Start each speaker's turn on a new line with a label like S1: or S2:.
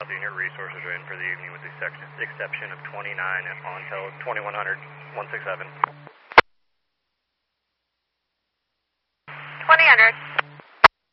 S1: Unit resources are in for the evening with the exception of 29 on 2100, 167.
S2: 2000.